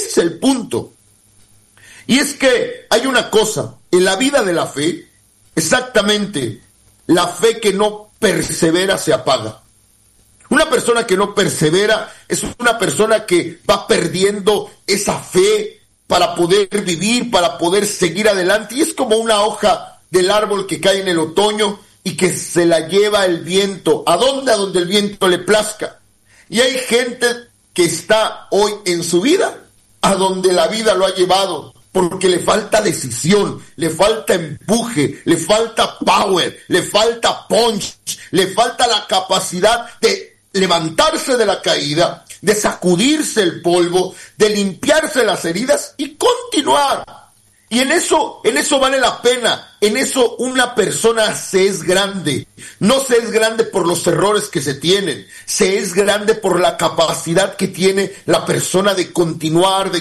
Ese es el punto. Y es que hay una cosa, en la vida de la fe, exactamente, la fe que no persevera se apaga. Una persona que no persevera es una persona que va perdiendo esa fe para poder vivir, para poder seguir adelante. Y es como una hoja del árbol que cae en el otoño y que se la lleva el viento. ¿A dónde? A donde el viento le plazca. Y hay gente que está hoy en su vida a donde la vida lo ha llevado, porque le falta decisión, le falta empuje, le falta power, le falta punch, le falta la capacidad de levantarse de la caída, de sacudirse el polvo, de limpiarse las heridas y continuar. Y en eso vale la pena, en eso una persona se es grande. No se es grande por los errores que se tienen, se es grande por la capacidad que tiene la persona de continuar,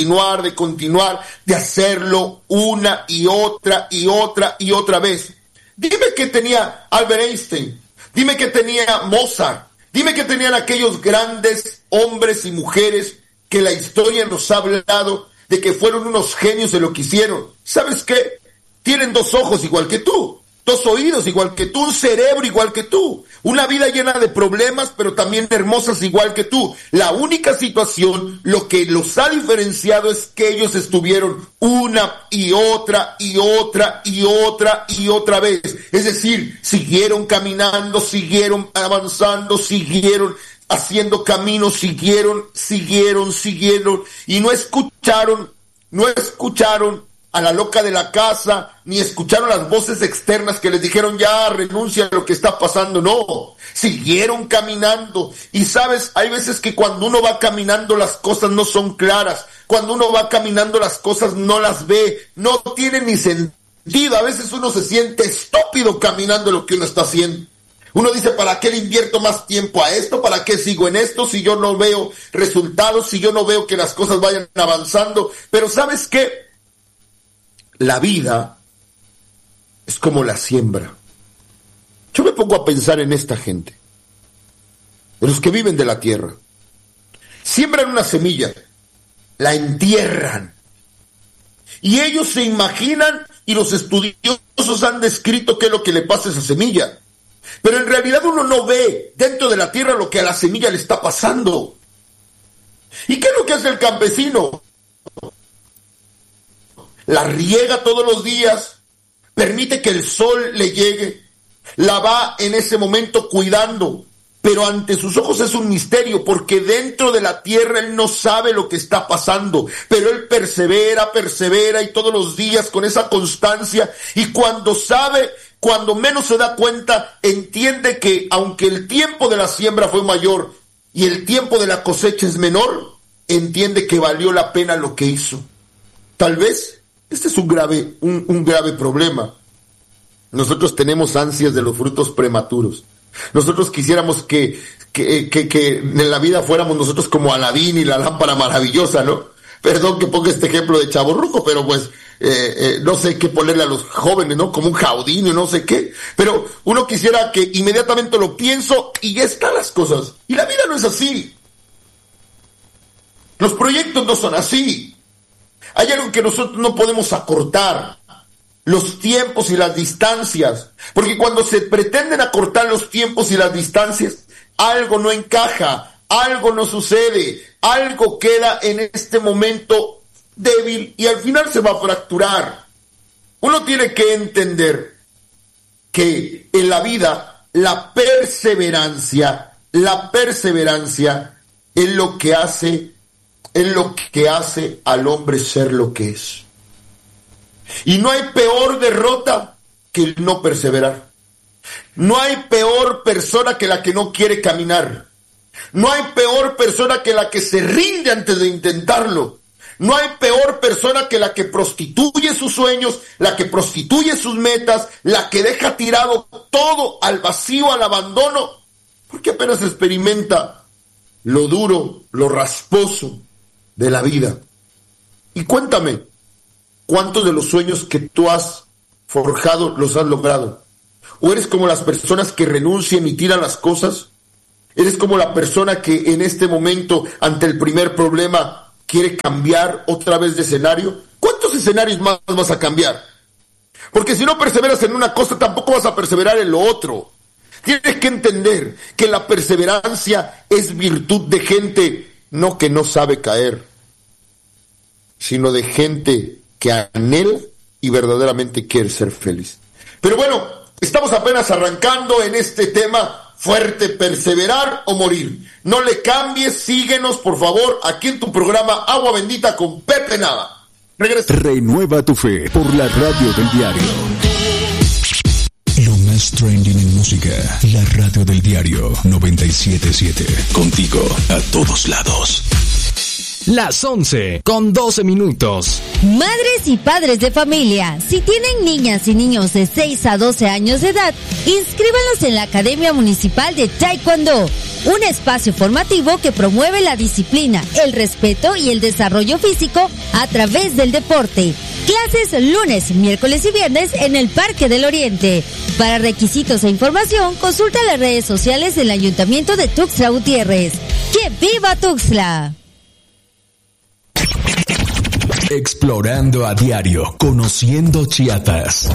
de hacerlo una y otra y otra y otra vez. Dime que tenía Albert Einstein, dime que tenía Mozart, dime que tenían aquellos grandes hombres y mujeres que la historia nos ha hablado de que fueron unos genios de lo que hicieron. ¿Sabes qué? Tienen 2 ojos igual que tú, 2 oídos igual que tú, un cerebro igual que tú, una vida llena de problemas, pero también hermosas igual que tú. La única situación, lo que los ha diferenciado es que ellos estuvieron una y otra y otra y otra y otra vez. Es decir, siguieron caminando, siguieron avanzando, siguieron haciendo caminos, siguieron, y no escucharon a la loca de la casa, ni escucharon las voces externas que les dijeron ya renuncia a lo que está pasando. No, siguieron caminando. Y sabes, hay veces que cuando uno va caminando las cosas no son claras, cuando uno va caminando las cosas no las ve, no tienen ni sentido. A veces uno se siente estúpido caminando lo que uno está haciendo. Uno dice, ¿para qué le invierto más tiempo a esto? ¿Para qué sigo en esto si yo no veo resultados, si yo no veo que las cosas vayan avanzando? Pero ¿sabes qué? La vida es como la siembra. Yo me pongo a pensar en esta gente, en los que viven de la tierra. Siembran una semilla, la entierran, y ellos se imaginan, y los estudiosos han descrito qué es lo que le pasa a esa semilla. Pero en realidad uno no ve dentro de la tierra lo que a la semilla le está pasando. ¿Y qué es lo que hace el campesino? La riega todos los días, permite que el sol le llegue, la va en ese momento cuidando, pero ante sus ojos es un misterio, porque dentro de la tierra él no sabe lo que está pasando, pero él persevera y todos los días con esa constancia, y cuando sabe, cuando menos se da cuenta, entiende que aunque el tiempo de la siembra fue mayor y el tiempo de la cosecha es menor, entiende que valió la pena lo que hizo. Tal vez este es un grave problema. Nosotros tenemos ansias de los frutos prematuros. Nosotros quisiéramos que en la vida fuéramos nosotros como Aladín y la lámpara maravillosa, ¿no? Perdón que ponga este ejemplo de chavorruco, pero pues no sé qué ponerle a los jóvenes, ¿no? Como un Jaudinio, no sé qué. Pero uno quisiera que inmediatamente lo pienso y ya están las cosas. Y la vida no es así. Los proyectos no son así. Hay algo que nosotros no podemos acortar: los tiempos y las distancias. Porque cuando se pretenden acortar los tiempos y las distancias, algo no encaja, algo no sucede, algo queda en este momento débil y al final se va a fracturar. Uno tiene que entender que en la vida la perseverancia es lo que hace al hombre ser lo que es. Y no hay peor derrota que el no perseverar. No hay peor persona que la que no quiere caminar. No hay peor persona que la que se rinde antes de intentarlo. No hay peor persona que la que prostituye sus sueños, la que prostituye sus metas, la que deja tirado todo al vacío, al abandono, porque apenas experimenta lo duro, lo rasposo de la vida. Y cuéntame, ¿cuántos de los sueños que tú has forjado los has logrado? ¿O eres como las personas que renuncian y tiran las cosas? ¿Eres como la persona que en este momento, ante el primer problema, quiere cambiar otra vez de escenario, ¿cuántos escenarios más vas a cambiar? Porque si no perseveras en una cosa, tampoco vas a perseverar en lo otro. Tienes que entender que la perseverancia es virtud de gente no que no sabe caer, sino de gente que anhela y verdaderamente quiere ser feliz. Pero bueno, estamos apenas arrancando en este tema fuerte, perseverar o morir. No le cambies, síguenos por favor aquí en tu programa Agua Bendita con Pepe Nava. Regresa. Renueva tu fe por la radio del diario. Lo más trending en música, la radio del diario 97.7. Contigo a todos lados. Las 11:12. Madres y padres de familia, si tienen niñas y niños de 6 a 12 años de edad, inscríbanlos en la Academia Municipal de Taekwondo, un espacio formativo que promueve la disciplina, el respeto y el desarrollo físico a través del deporte. Clases lunes, miércoles y viernes en el Parque del Oriente. Para requisitos e información, consulta las redes sociales del Ayuntamiento de Tuxtla Gutiérrez. ¡Que viva Tuxtla! Explorando a diario, conociendo Chiapas.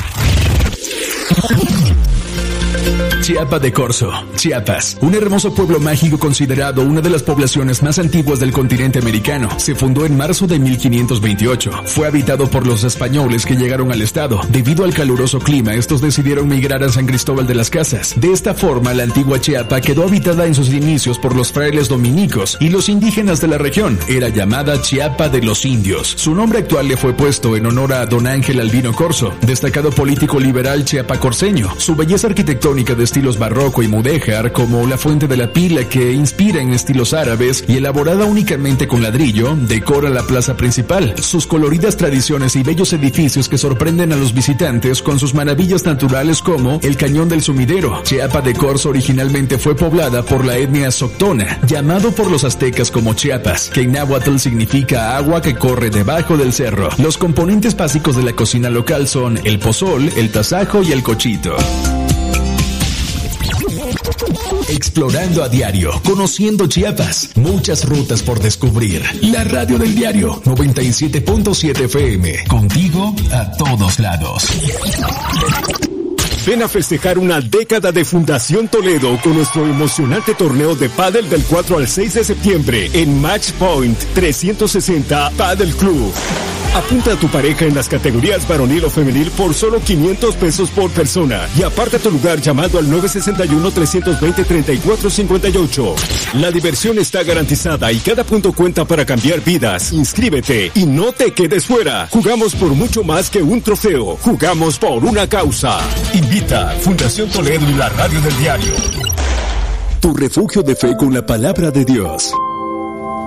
Chiapa de Corzo, Chiapas, un hermoso pueblo mágico considerado una de las poblaciones más antiguas del continente americano. Se fundó en marzo de 1528. Fue habitado por los españoles que llegaron al estado. Debido al caluroso clima, estos decidieron migrar a San Cristóbal de las Casas. De esta forma, la antigua Chiapa quedó habitada en sus inicios por los frailes dominicos y los indígenas de la región. Era llamada Chiapa de los Indios. Su nombre actual le fue puesto en honor a don Ángel Albino Corzo, destacado político liberal chiapacorseño. Su belleza arquitectónica de estilos barroco y mudéjar, como la Fuente de la Pila que inspira en estilos árabes y elaborada únicamente con ladrillo, decora la plaza principal. Sus coloridas tradiciones y bellos edificios que sorprenden a los visitantes con sus maravillas naturales como el Cañón del Sumidero. Chiapa de Corzo originalmente fue poblada por la etnia Soctona, llamado por los aztecas como Chiapas, que en náhuatl significa agua que corre debajo del cerro. Los componentes básicos de la cocina local son el pozol, el tasajo y el cochito. Explorando a diario, conociendo Chiapas, muchas rutas por descubrir. La radio del diario 97.7 FM, contigo a todos lados. Ven a festejar una década de Fundación Toledo con nuestro emocionante torneo de pádel del 4 al 6 de septiembre en Match Point 360 Pádel Club. Apunta a tu pareja en las categorías varonil o femenil por solo 500 pesos por persona y aparta tu lugar llamando al 961-320-3458. La diversión está garantizada y cada punto cuenta para cambiar vidas. Inscríbete y no te quedes fuera. Jugamos por mucho más que un trofeo. Jugamos por una causa. Invita Fundación Toledo y la radio del diario. Tu refugio de fe con la palabra de Dios.